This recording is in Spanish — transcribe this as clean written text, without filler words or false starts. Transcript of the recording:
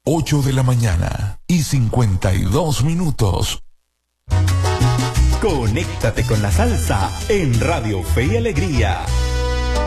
8 de la mañana y 52 minutos. Conéctate con la salsa en Radio Fe y Alegría.